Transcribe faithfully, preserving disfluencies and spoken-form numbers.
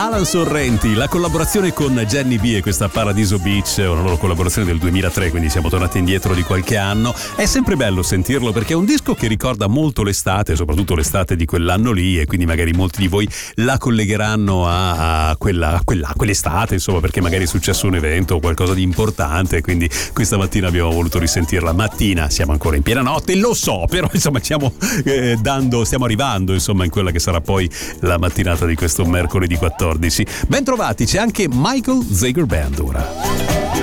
Alan Sorrenti, la collaborazione con Jenny B e questa Paradiso Beach, una loro collaborazione del duemilatré, quindi siamo tornati indietro di qualche anno. È sempre bello sentirlo perché è un disco che ricorda molto l'estate, soprattutto l'estate di quell'anno lì, e quindi magari molti di voi la collegheranno a, a, quella, a, quella, a quell'estate, insomma, perché magari è successo un evento o qualcosa di importante, quindi questa mattina abbiamo voluto risentirla. Mattina, siamo ancora in piena notte, lo so, però insomma stiamo eh, dando, stiamo arrivando insomma in quella che sarà poi la mattinata di questo mercoledì quattordici. Ben trovati, c'è anche Michael Zager Band ora.